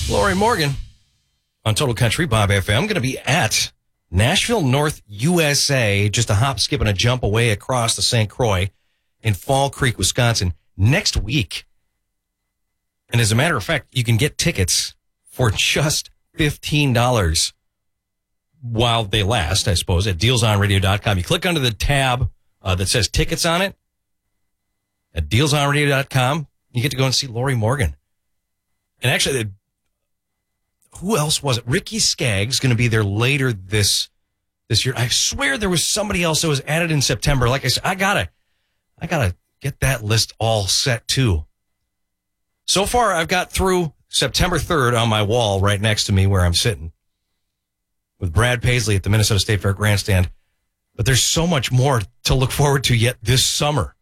Lori Morgan on Total Country Bob FM. I'm going to be at Nashville North, USA, just a hop, skip, and a jump away across the St. Croix in Fall Creek, Wisconsin, next week. And as a matter of fact, you can get tickets for just $15 while they last, I suppose, at dealsonradio.com. You click under the tab that says tickets on it at dealsonradio.com. You get to go and see Lori Morgan. And actually, who else was it? Ricky Skaggs going to be there later this year. I swear there was somebody else that was added in September. Like I said, I gotta get that list all set too. So far, I've got through September 3rd on my wall right next to me where I'm sitting with Brad Paisley at the Minnesota State Fair Grandstand. But there's so much more to look forward to yet this summer.